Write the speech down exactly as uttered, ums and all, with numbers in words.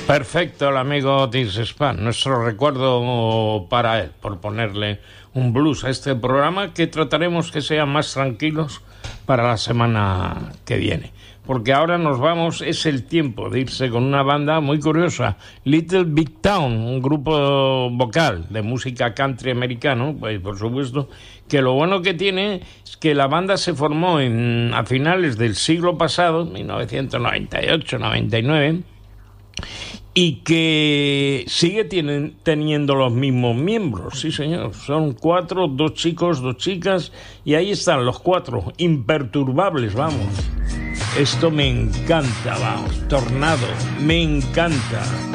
Perfecto, el amigo Otis Spann. Nuestro recuerdo para él, por ponerle un blues a este programa, que trataremos que sean más tranquilos para la semana que viene. Porque ahora nos vamos, es el tiempo de irse con una banda muy curiosa, Little Big Town, un grupo vocal de música country americano, pues por supuesto, que lo bueno que tiene es que la banda se formó en, a finales del siglo pasado, mil novecientos noventa y ocho noventa y nueve, y que sigue tienen, teniendo los mismos miembros, sí señor, son cuatro, dos chicos, dos chicas, y ahí están los cuatro, imperturbables, vamos. Esto me encanta, vamos, Tornado, me encanta.